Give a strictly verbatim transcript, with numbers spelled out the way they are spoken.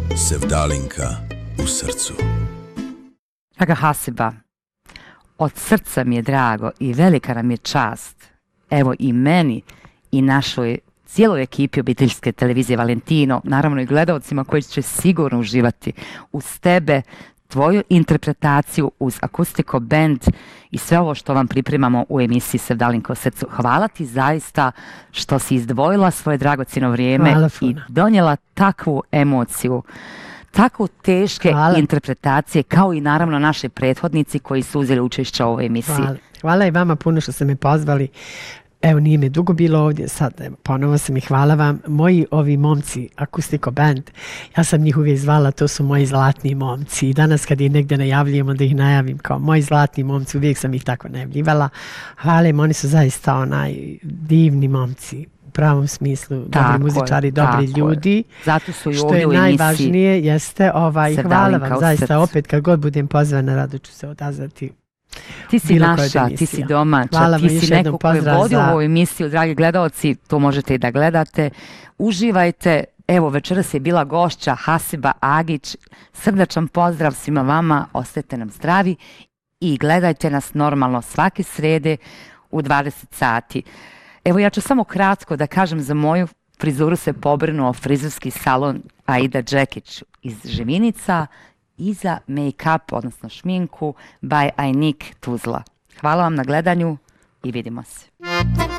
Sevdalinka u srcu. Draga Hasiba, od srca mi je drago i velika nam je čast, evo i meni i našoj cijeloj ekipi obiteljske televizije Valentino, naravno i gledalcima koji će sigurno uživati uz tebe, tvoju interpretaciju uz Akustiko band i sve ovo što vam pripremamo u emisiji Sevdalinka u srcu. Hvala ti zaista što si izdvojila svoje dragocjeno vrijeme i donijela takvu emociju, tako teške Hvala. interpretacije, kao i naravno naši prethodnici koji su uzeli učešće u ovoj emisiji. Hvala. Hvala i vama puno što ste me pozvali. Evo, nije me dugo bilo ovdje, sad evo, ponovo sam i hvala vam. Moji ovi momci, Akustiko band, ja sam njih uvijek zvala, to su moji zlatni momci. I danas kad ih negdje najavljujem, onda ih najavim kao moji zlatni momci, uvijek sam ih tako najavljivala. Hvala im, oni su zaista onaj divni momci. U pravom smislu, tako dobri muzičari, je, dobri ljudi. Je. Zato su i što ovdje je u emisiji najvažnije, jeste ovaj, hvala vam zaista, srcu. opet kad god budem pozvana, rado ću se odazvati. Ti si naša, ti si domaća, hvala ti si neko koji vodi za... ovu emisiju, dragi gledalci, to možete i da gledate. Uživajte, evo večeras je bila gošća Hasiba Agić, srdačan pozdrav svima vama, ostajte nam zdravi i gledajte nas normalno svake srede u dvadeset sati. Evo ja ću samo kratko da kažem, za moju frizuru se pobrinuo frizerski salon Aida Džekić iz Žeminica i za make-up, odnosno šminku by Ajnik Tuzla. Hvala vam na gledanju i vidimo se.